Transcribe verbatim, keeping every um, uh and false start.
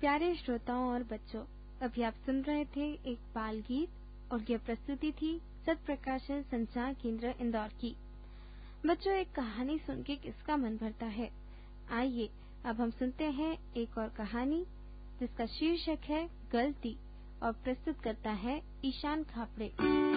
प्यारे श्रोताओं और बच्चों, अभी आप सुन रहे थे एक बाल गीत और यह प्रस्तुति थी सत्प्रकाशन संचार केंद्र इंदौर की। बच्चों, एक कहानी सुन के किसका मन भरता है। आइए अब हम सुनते हैं एक और कहानी जिसका शीर्षक है गलती और प्रस्तुत करता है ईशान खापड़े।